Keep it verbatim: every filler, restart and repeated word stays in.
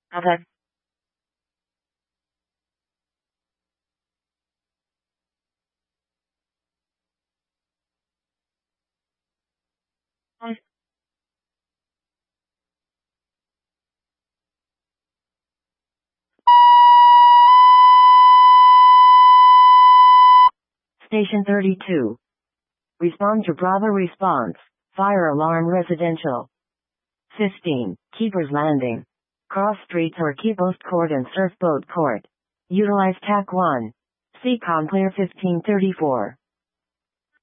Other. On. Station thirty-two. Respond to Bravo response. Fire alarm residential. fifteen. Keeper's Landing. Cross streets or Keepost Court and Surfboat Court. Utilize T A C one. See Conclair fifteen thirty-four.